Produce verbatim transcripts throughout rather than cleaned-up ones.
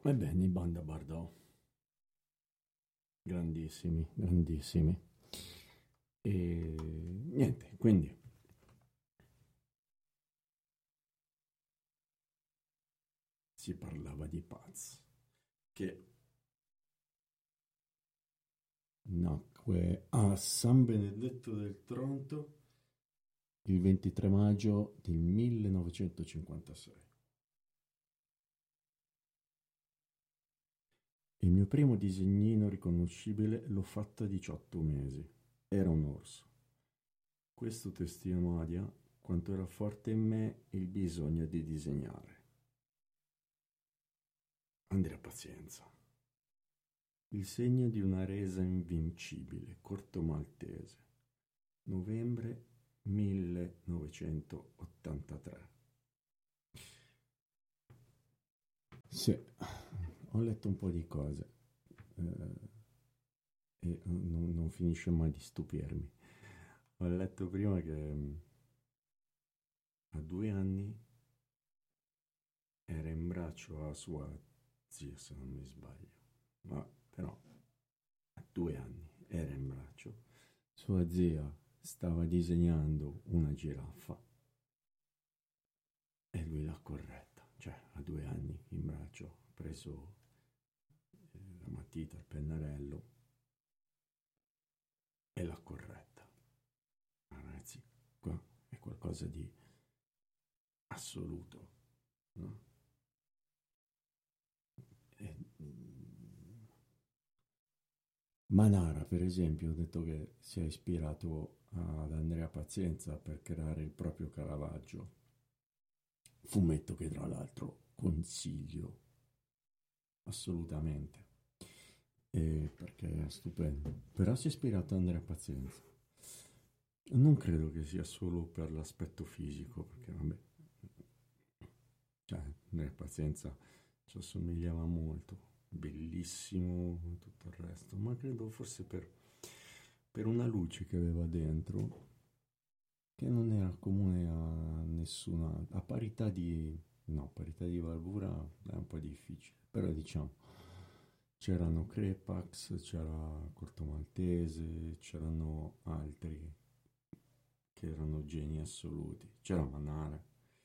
Ebbene, i Banda Bardot, grandissimi, grandissimi. E niente, quindi si parlava di Paz, che nacque a San Benedetto del Tronto il ventitré maggio del millenovecentocinquantasei. Il mio primo disegnino riconoscibile l'ho fatto a diciotto mesi. Era un orso. Questo testimonia quanto era forte in me il bisogno di disegnare. Andrea Pazienza. Il segno di una resa invincibile, corto maltese. Novembre millenovecentottantatré. Sì, ho letto un po' di cose eh, e non, non finisce mai di stupirmi. Ho letto prima che mm, a due anni era in braccio a sua zia, se non mi sbaglio, ma però a due anni era in braccio. Sua zia stava disegnando una giraffa e lui l'ha corretta, cioè a due anni in braccio, ha preso eh, la matita, il pennarello e l'ha corretta. Ah, ragazzi, qua è qualcosa di assoluto, no? E, mm, Manara, per esempio, ha detto che si è ispirato ad Andrea Pazienza per creare il proprio Caravaggio, fumetto che tra l'altro consiglio assolutamente. E perché è stupendo. Però si è ispirato a Andrea Pazienza. Non credo che sia solo per l'aspetto fisico, perché vabbè, cioè, Andrea Pazienza ci assomigliava molto, bellissimo, tutto il resto, ma credo forse per, per una luce che aveva dentro, che non era comune a nessuna, a parità di, no, parità di bravura è un po' difficile, però diciamo, c'erano Crepax, c'era Corto Maltese, c'erano altri che erano geni assoluti, c'era Manara,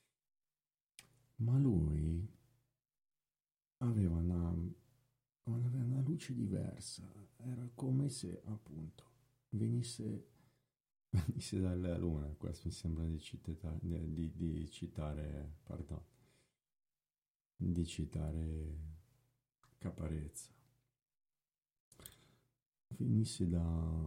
ma lui aveva una, aveva una luce diversa, era come se appunto venisse, venisse dalla luna, questo mi sembra di, citeta- di, di citare, pardon, di citare Caparezza, venisse da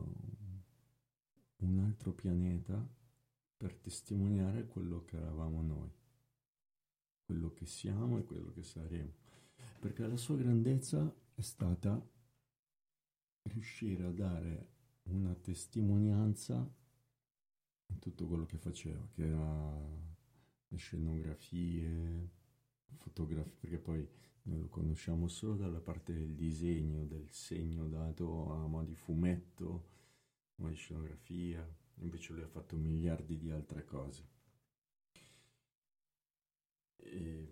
un altro pianeta per testimoniare quello che eravamo noi, quello che siamo e quello che saremo, perché la sua grandezza è stata riuscire a dare una testimonianza in tutto quello che faceva, che era le scenografie, fotografie, perché poi noi lo conosciamo solo dalla parte del disegno, del segno dato a mo' di fumetto, a mo' di scenografia, invece lui ha fatto miliardi di altre cose. E,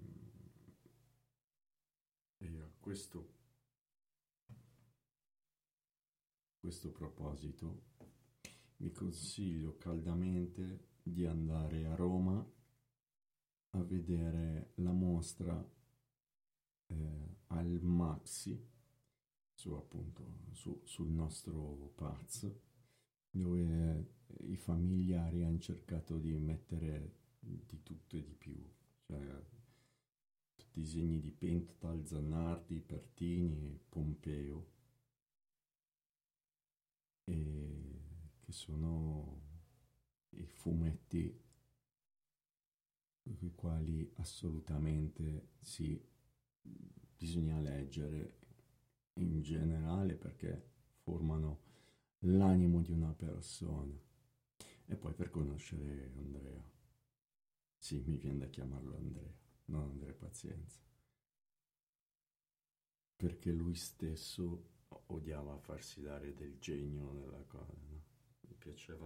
e a questo, questo proposito vi consiglio caldamente di andare a Roma a vedere la mostra eh, al Maxi su appunto su- sul nostro Paz, dove i familiari hanno cercato di mettere di tutto e di più, cioè tutti i disegni di Pentotal, Zanardi, Pertini, Pompeo, e che sono i fumetti i quali assolutamente sì, bisogna leggere in generale perché formano l'animo di una persona e poi per conoscere Andrea. Sì, mi viene da chiamarlo Andrea, non Andrea Pazienza, perché lui stesso odiava farsi dare del genio nella cosa, no? Gli piaceva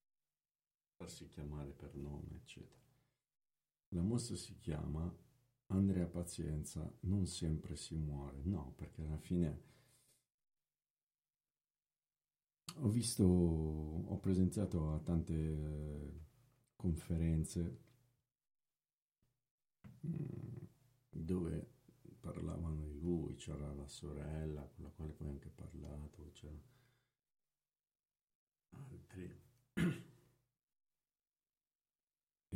farsi chiamare per nome, eccetera. La mostra si chiama Andrea Pazienza non sempre si muore, no, perché alla fine ho visto, ho presentato a tante eh, conferenze mm, dove parlavano di lui, c'era la sorella con la quale poi ho anche parlato, c'erano altri. E,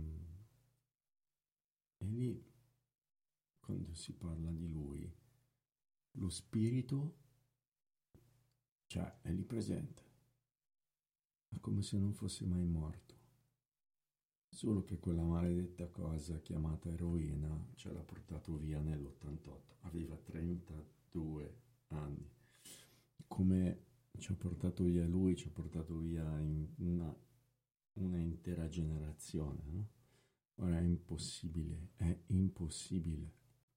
e lì, quando si parla di lui, lo spirito, cioè, è lì presente, è come se non fosse mai morto. Solo che quella maledetta cosa chiamata eroina ce l'ha portato via nell'ottantotto. Aveva trentadue anni. Come ci ha portato via lui, ci ha portato via in una, una intera generazione, no? Ora è impossibile, è impossibile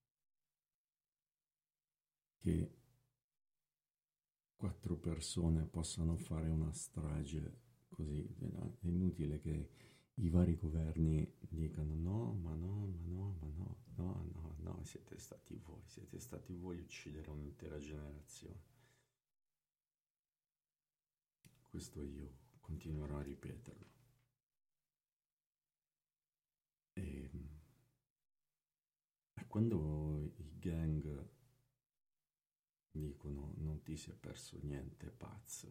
che quattro persone possano fare una strage così. È inutile che i vari governi dicano no, ma no, ma no, ma no, no, no, no, siete stati voi, siete stati voi a uccidere un'intera generazione. Questo io continuerò a ripeterlo. E, e quando i gang dicono non ti si è perso niente, pazzo,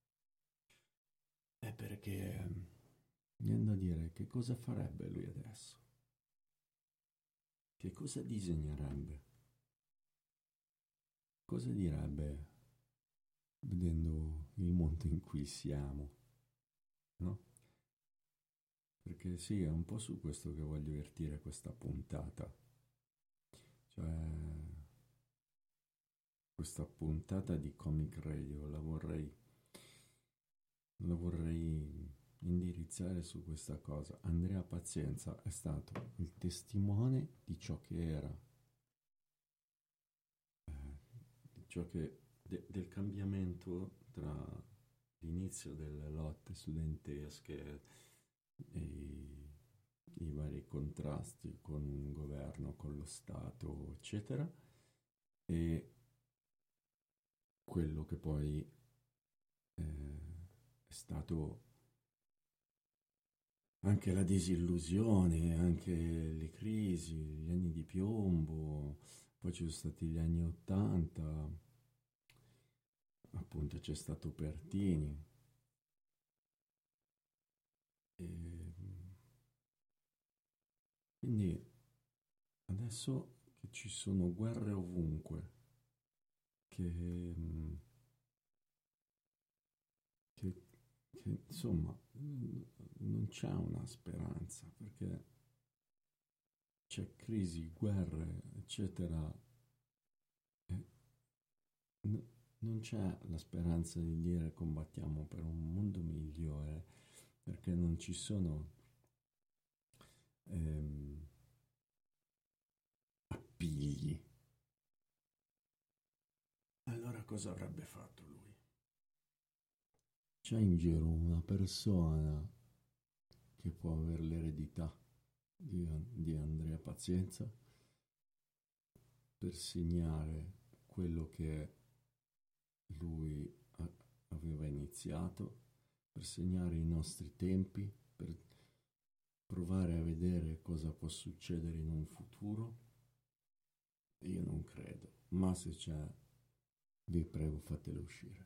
è perché viene da dire che cosa farebbe lui adesso? Che cosa disegnerebbe? Cosa direbbe vedendo il mondo in cui siamo, no? Perché sì, è un po' su questo che voglio vertire questa puntata. Cioè, questa puntata di Comic Radio la vorrei, la vorrei indirizzare su questa cosa. Andrea Pazienza è stato il testimone di ciò che era, eh, di ciò che, de- del cambiamento tra l'inizio delle lotte studentesche e i, i vari contrasti con il governo, con lo Stato, eccetera, e quello che poi eh, è stato anche la disillusione, anche le crisi, gli anni di piombo, poi ci sono stati gli anni ottanta, appunto c'è stato Pertini. E quindi adesso che ci sono guerre ovunque, che, mm, che, che, insomma mm, non c'è una speranza perché c'è crisi, guerre, eccetera. E n- non c'è la speranza di dire combattiamo per un mondo migliore perché non ci sono ehm, appigli. Allora cosa avrebbe fatto lui? C'è in giro una persona che può avere l'eredità di, di Andrea Pazienza per segnare quello che lui a- aveva iniziato, per segnare i nostri tempi, per provare a vedere cosa può succedere in un futuro. Io non credo, ma se c'è, vi prego fatelo uscire.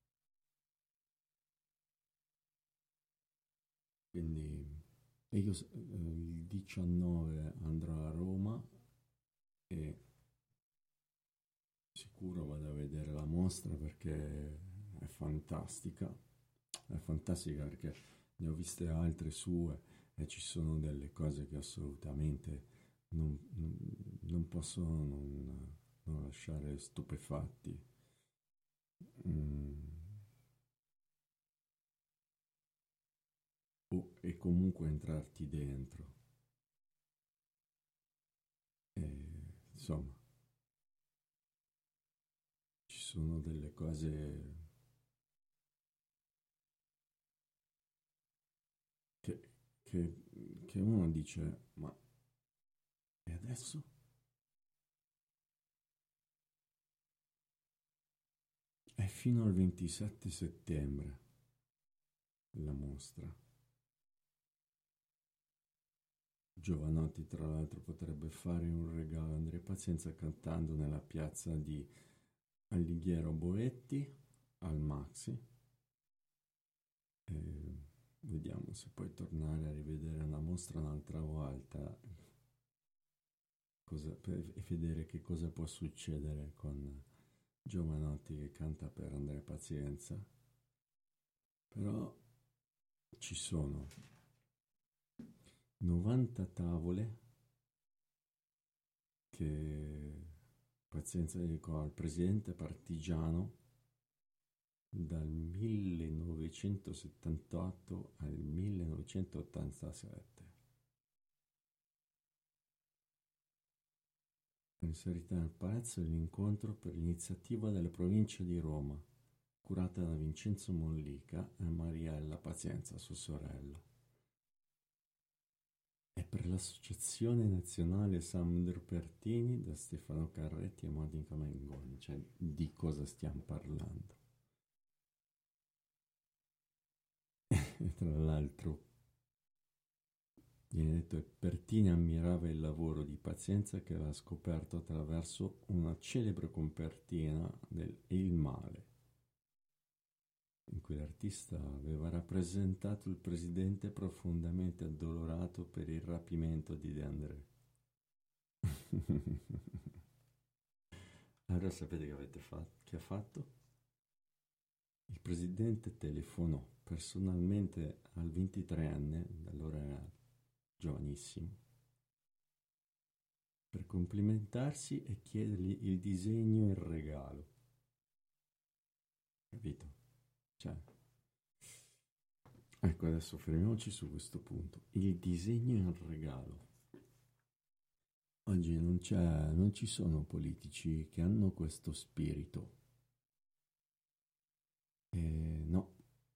Quindi e io s- eh, il diciannove andrò a Roma e sicuro vado a vedere la mostra perché è fantastica. È fantastica perché ne ho viste altre sue e ci sono delle cose che assolutamente non, non, non possono non, non lasciare stupefatti. Mm, o- e comunque entrarti dentro. E, insomma, ci sono delle cose che, che, che uno dice, ma E adesso è fino al ventisette settembre la mostra. Giovanotti, tra l'altro, potrebbe fare un regalo a Andrea Pazienza cantando nella piazza di Alighiero Boetti al Maxi. E vediamo se puoi tornare a rivedere la mostra un'altra volta cosa, per, e vedere che cosa può succedere con Giovanotti che canta per Andrea Pazienza. Però ci sono novanta tavole che Pazienza dedicò al presidente partigiano dal millenovecentosettantotto al millenovecentottantasette. È inserita nel palazzo dell'incontro per l'iniziativa della provincia di Roma, curata da Vincenzo Mollica e Mariella Pazienza, sua sorella. E per l'Associazione Nazionale Sandro Pertini da Stefano Carretti e Monica Mengoni. Cioè, di cosa stiamo parlando? E tra l'altro viene detto che Pertini ammirava il lavoro di Pazienza che aveva scoperto attraverso una celebre copertina del Il Male, in cui l'artista aveva rappresentato il presidente profondamente addolorato per il rapimento di De André. Allora sapete che avete fatto? Che ha fatto? Il presidente telefonò personalmente al ventitreenne, allora era giovanissimo, per complimentarsi e chiedergli il disegno in regalo. Capito? Cioè, ecco, adesso fermiamoci su questo punto. Il disegno in regalo. Oggi non c'è, non ci sono politici che hanno questo spirito. Eh, no.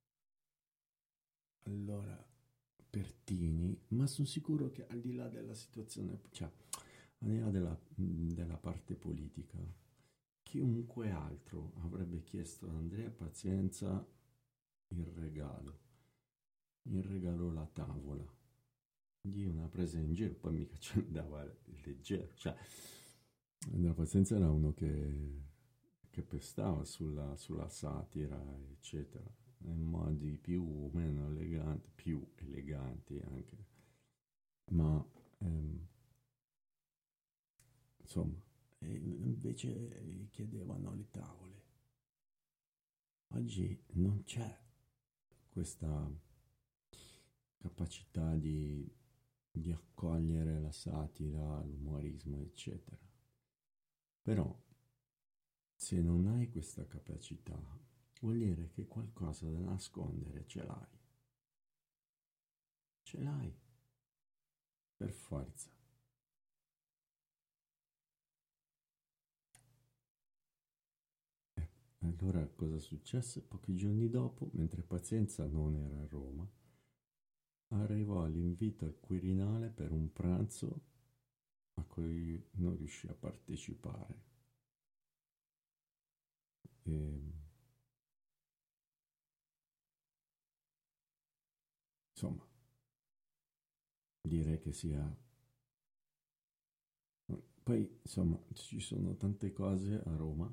Allora, Pertini, ma sono sicuro che al di là della situazione, cioè, al di là della, della parte politica, chiunque altro avrebbe chiesto ad Andrea Pazienza il regalo. Il regalo la tavola. Di una presa in giro, poi mica ci andava leggero. Cioè, Andrea Pazienza era uno che, che pestava sulla, sulla satira, eccetera, in modi più o meno eleganti, più eleganti anche. Ma, ehm, insomma, e invece gli chiedevano le tavole. Oggi non c'è questa capacità di, di accogliere la satira, l'umorismo, eccetera. Però, se non hai questa capacità, vuol dire che qualcosa da nascondere ce l'hai. Ce l'hai, per forza. Eh, allora cosa successe? Pochi giorni dopo, mentre Pazienza non era a Roma, arrivò l'invito al Quirinale per un pranzo a cui non riuscì a partecipare. E, insomma, direi che sia... Poi, insomma, ci sono tante cose a Roma,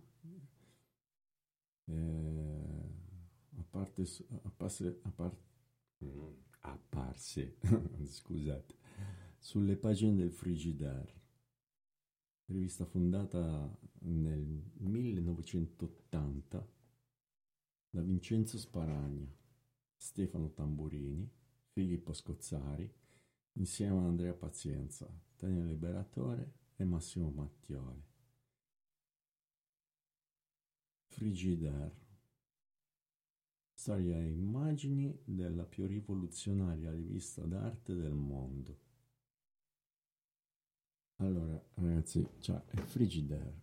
eh, a parte, a passe, a par- mm, apparse, scusate, sulle pagine del Frigidaire, rivista fondata nel millenovecentottanta da Vincenzo Sparagna, Stefano Tamburini, Filippo Scozzari, insieme ad Andrea Pazienza, Daniele Liberatore e Massimo Mattioli. Frigidaire. Storia e immagini della più rivoluzionaria rivista d'arte del mondo. Allora, ragazzi, cioè, è Frigidaire.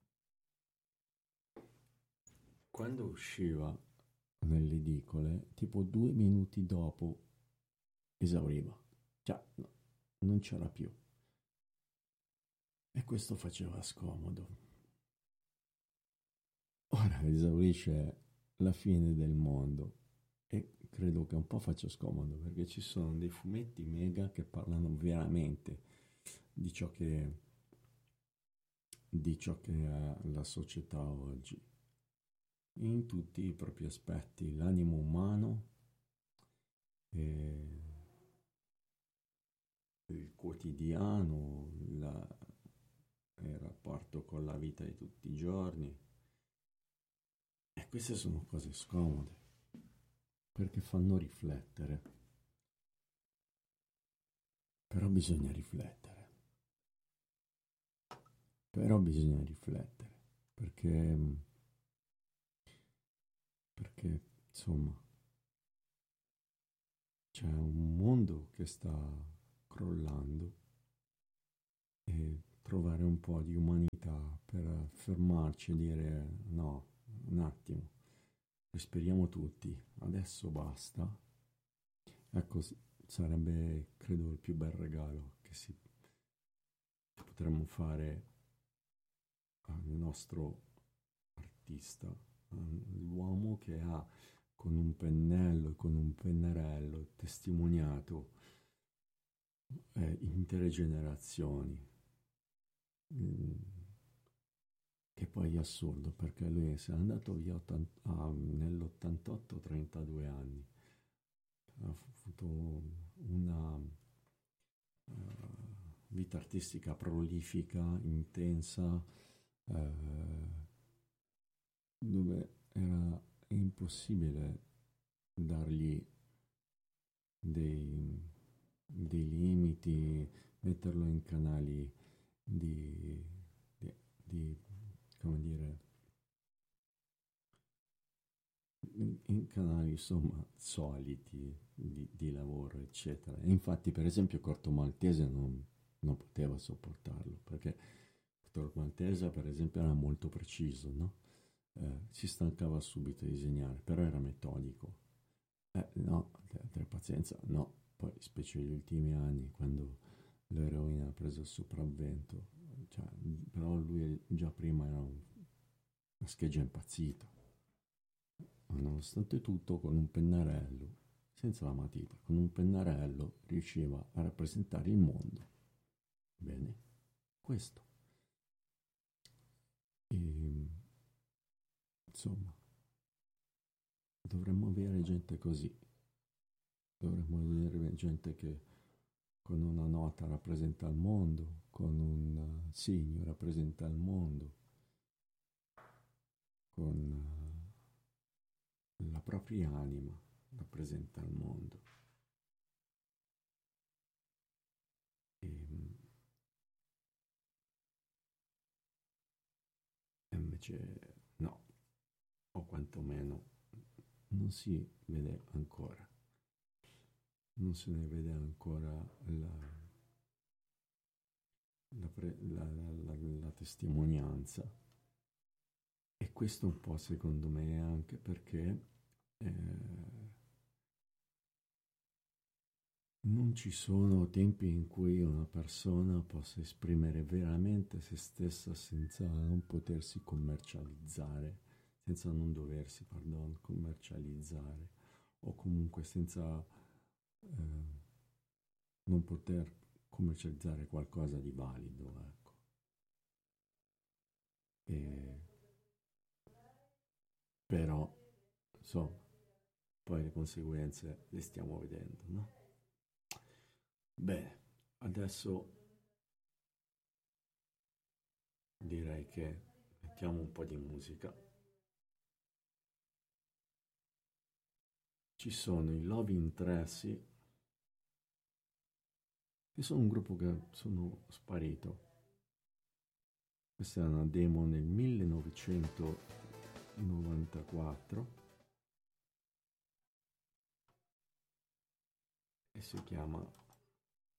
Quando usciva nelle edicole, tipo due minuti dopo, esauriva. Cioè, no, non c'era più. questo faceva scomodo. Ora esaurisce la fine del mondo e credo che un po' faccia scomodo perché ci sono dei fumetti mega che parlano veramente di ciò che, di ciò che è la società oggi, in tutti i propri aspetti, l'animo umano, e il quotidiano, la- il rapporto con la vita di tutti i giorni. E queste sono cose scomode perché fanno riflettere, però bisogna riflettere, però bisogna riflettere perché, perché insomma c'è un mondo che sta crollando e trovare un po' di umanità per fermarci e dire no, un attimo, respiriamo tutti, adesso basta. Ecco, s- sarebbe, credo, il più bel regalo che, si, che potremmo fare al nostro artista, l'uomo che ha con un pennello e con un pennarello testimoniato eh, intere generazioni. Mm, che poi è assurdo perché lui si è andato via ottanta ah, nell'ottantotto, trentadue anni. Ha avuto una eh, vita artistica prolifica, intensa, eh, dove era impossibile dargli dei, dei limiti, metterlo in canali di, di, di, come dire, in, in canali insomma soliti di, di lavoro, eccetera. E infatti, per esempio, Corto Maltese non, non poteva sopportarlo perché Corto Maltese, per esempio, era molto preciso, no? Eh, si stancava subito di disegnare, però era metodico. Eh, no, tre pazienza, no. Poi, specie negli ultimi anni, quando l'eroina ha preso il sopravvento, cioè, però lui già prima era un- una scheggia impazzita. Ma nonostante tutto, con un pennarello, senza la matita, con un pennarello riusciva a rappresentare il mondo. Bene, questo. E, insomma, dovremmo avere gente così. Dovremmo avere gente che con una nota rappresenta il mondo, con un eh, segno rappresenta il mondo, con eh, la propria anima rappresenta il mondo. E, e invece no, o quantomeno non si vede ancora, non se ne vede ancora la, la, pre- la- la- la- la testimonianza. E questo un po' secondo me anche perché eh, non ci sono tempi in cui una persona possa esprimere veramente se stessa senza non potersi commercializzare, senza non doversi, pardon, commercializzare, o comunque senza eh, non poter commercializzare qualcosa di valido, ecco. E però, insomma, poi le conseguenze le stiamo vedendo, no? Bene, adesso direi che mettiamo un po' di musica. Ci sono i Loving Tracy, che sono un gruppo che sono sparito. Questa è una demo nel millenovecentonovantaquattro e si chiama